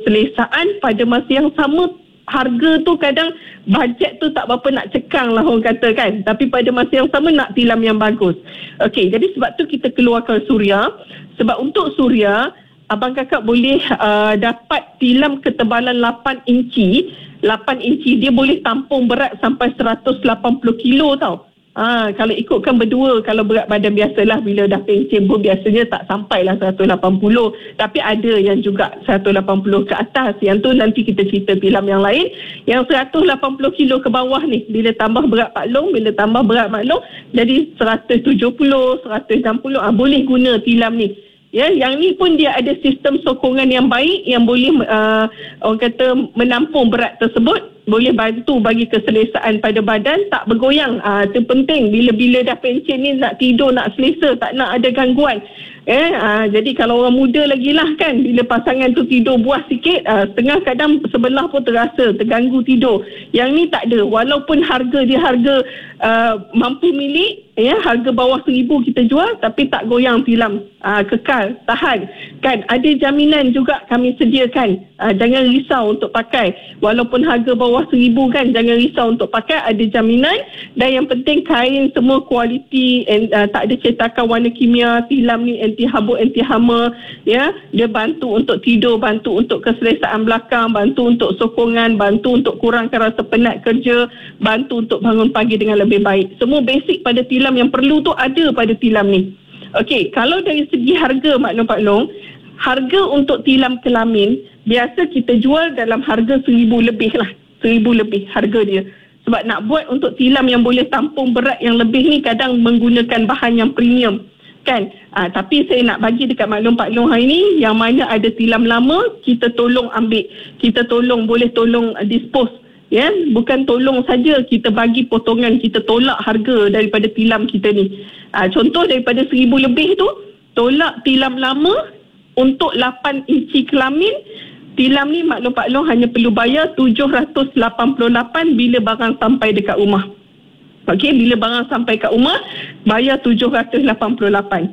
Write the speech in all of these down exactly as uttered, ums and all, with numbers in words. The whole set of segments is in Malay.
keselesaan, pada masa yang sama harga tu kadang bajet tu tak berapa nak cekang lah orang kata kan. Tapi pada masa yang sama nak tilam yang bagus. Okey, jadi sebab tu kita keluarkan Suria. Sebab untuk Suria, abang kakak boleh uh, dapat tilam ketebalan lapan inci. lapan inci dia boleh tampung berat sampai seratus lapan puluh kilo tau. Ha, kalau ikutkan berdua, kalau berat badan biasalah bila dah pencen pun biasanya tak sampailah seratus lapan puluh. Tapi ada yang juga seratus lapan puluh ke atas. Yang tu nanti kita cerita tilam yang lain. Yang seratus lapan puluh kilo ke bawah ni, bila tambah berat Pak Long, bila tambah berat Mak Long, jadi seratus tujuh puluh, seratus enam puluh, ha, boleh guna tilam ni. Ya, yang ni pun dia ada sistem sokongan yang baik yang boleh uh, orang kata menampung berat tersebut, boleh bantu bagi keselesaan pada badan, tak bergoyang. Ah, itu penting bila-bila dah pencen ni nak tidur, nak selesa, tak nak ada gangguan. Eh, ah, jadi kalau orang muda lagi lah kan, bila pasangan tu tidur buah sikit, ah, setengah kadang sebelah pun terasa terganggu tidur. Yang ni tak ada, walaupun harga dia harga uh, mampu milik, ya, harga bawah seribu kita jual, tapi tak goyang tilam, ah, kekal, tahan kan. Ada jaminan juga kami sediakan. Ah, jangan risau untuk pakai, walaupun harga bawah seribu kan, jangan risau untuk pakai, ada jaminan. Dan yang penting kain semua kualiti, and, uh, tak ada cetakan warna kimia. Tilam ni anti habuk, anti hama, ya, dia bantu untuk tidur, bantu untuk keselesaan belakang, bantu untuk sokongan, bantu untuk kurangkan rasa penat kerja, bantu untuk bangun pagi dengan lebih baik. Semua basic pada tilam yang perlu tu ada pada tilam ni. Okey, kalau dari segi harga Mak Long Pak Long, harga untuk tilam kelamin biasa kita jual dalam harga seribu lebih lah. Seribu lebih harga dia. Sebab nak buat untuk tilam yang boleh tampung berat yang lebih ni kadang menggunakan bahan yang premium kan. Ha, tapi saya nak bagi dekat Mak Long Pak Long hari ni, yang mana ada tilam lama, kita tolong ambil. Kita tolong, boleh tolong uh, dispose. Ya, bukan tolong saja, kita bagi potongan, kita tolak harga daripada tilam kita ni. Ha, contoh daripada seribu lebih tu, tolak tilam lama untuk lapan inci kelamin. Tilam ni Mak Long Pak Long hanya perlu bayar tujuh ratus lapan puluh lapan bila barang sampai dekat rumah. Okey, bila barang sampai kat rumah, bayar tujuh ratus lapan puluh lapan.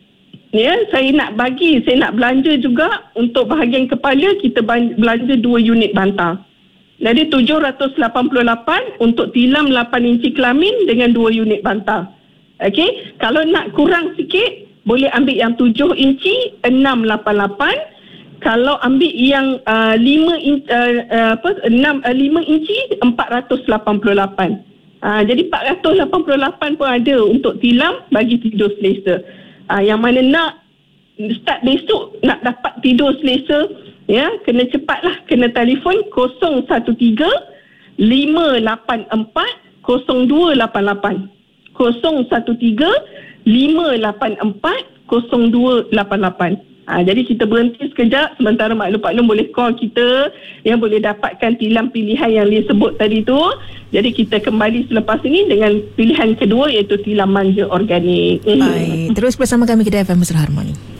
Ya, saya nak bagi, saya nak belanja juga untuk bahagian kepala, kita belanja dua unit bantal. Jadi tujuh ratus lapan puluh lapan untuk tilam lapan inci kelamin dengan dua unit bantal. Okey, kalau nak kurang sikit, boleh ambil yang tujuh inci enam lapan lapan. Kalau ambil yang uh, lima inci, uh, uh, apa, enam, uh, lima inci empat ratus lapan puluh lapan. Uh, jadi empat ratus lapan puluh lapan pun ada untuk tilam bagi tidur selesa. Uh, yang mana nak start besok nak dapat tidur selesa, ya, kena cepatlah, kena telefon kosong satu tiga lima lapan empat kosong dua lapan lapan. kosong satu tiga lima lapan empat kosong dua lapan lapan. Ha, jadi kita berhenti sekejap, sementara Mak Long Pak Long boleh call kita, yang boleh dapatkan tilam pilihan yang dia sebut tadi tu. Jadi kita kembali selepas ini dengan pilihan kedua, iaitu tilam manja organik. Baik, terus bersama kami Kedai F M Mesra Harmoni.